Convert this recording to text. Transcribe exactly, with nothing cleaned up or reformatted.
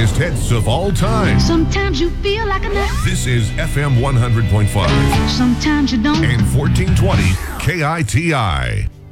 greatest hits of all time. Sometimes you feel like a nut. This is F M one hundred point five Sometimes you don't. and fourteen twenty K I T I.